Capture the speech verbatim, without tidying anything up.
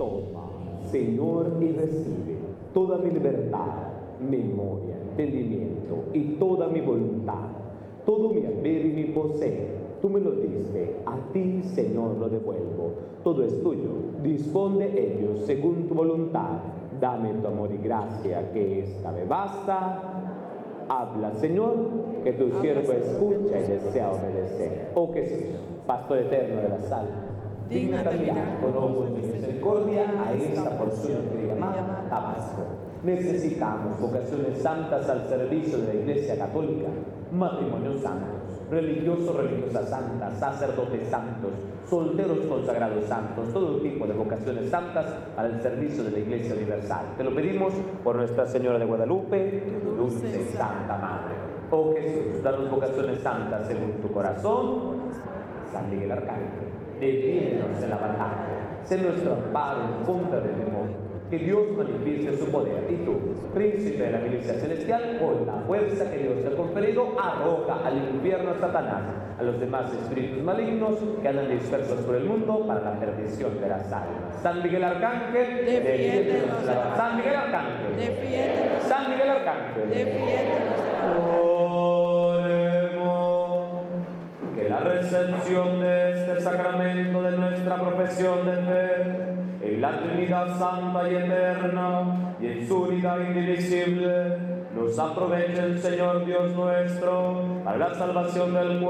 Toma, Señor, y recibe toda mi libertad, memoria, entendimiento y toda mi voluntad, todo mi haber y mi poseer. Tú me lo diste, a ti, Señor, lo devuelvo. Todo es tuyo, dispón de ellos según tu voluntad. Dame tu amor y gracia, que esta me basta. Habla, Señor, que tu siervo escucha y desea obedecer. Oh Jesús, pastor eterno de la salva, dígnate mirar con ojos de misericordia a esta porción que llamada Damasco. Necesitamos vocaciones santas al servicio de la Iglesia Católica, matrimonios santos, religiosos, religiosas santas, sacerdotes santos, solteros consagrados santos, todo tipo de vocaciones santas para el servicio de la Iglesia Universal. Te lo pedimos por Nuestra Señora de Guadalupe, dulce y santa Madre. Oh Jesús, danos vocaciones santas según tu corazón. San Miguel Arcángel, defiéndonos en la batalla, sé nuestro amparo en contra del demonio. Que Dios manifieste su poder y tú, príncipe de la milicia celestial, con la fuerza que Dios te ha conferido, arroja al infierno a Satanás, a los demás espíritus malignos que andan dispersos por el mundo para la perdición de las almas. San Miguel Arcángel, defiéndenos. San Miguel Arcángel, defiéndenos. San Miguel Arcángel, defiéndenos. Oremos. Que la recepción de este sacramento de nuestra profesión de fe en la Trinidad Santa y Eterna y en su unidad indivisible nos aproveche el Señor Dios nuestro para la salvación del cuerpo